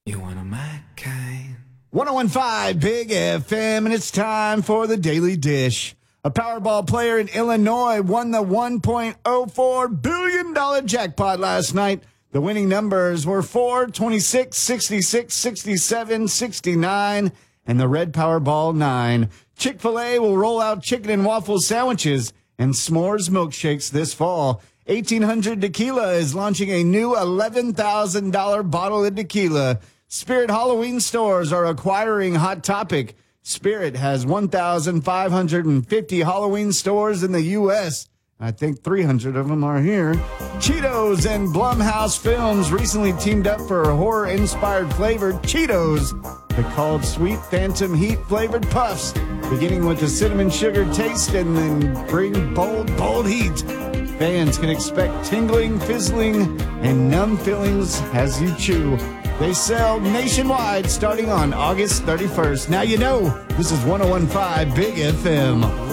You want my kind. 101.5 Big FM, and it's time for the Daily Dish. A Powerball player in Illinois won the $1.04 billion jackpot last night. The winning numbers were 4, 26, 66, 67, 69, and the red Powerball 9. Chick-fil-A will roll out chicken and waffle sandwiches and s'mores milkshakes this fall. 1800 Tequila is launching a new $11,000 bottle of tequila. Spirit Halloween stores are acquiring Hot Topic. Spirit has 1,550 Halloween stores in the U.S. I think 300 of them are here. Cheetos and Blumhouse Films recently teamed up for horror-inspired flavored Cheetos. They're called Sweet Phantom Heat flavored puffs, beginning with a cinnamon sugar taste and then bring bold heat. Fans can expect tingling, fizzling, and numb feelings as you chew. They sell nationwide starting on August 31st. Now you know, this is 101.5 Big FM.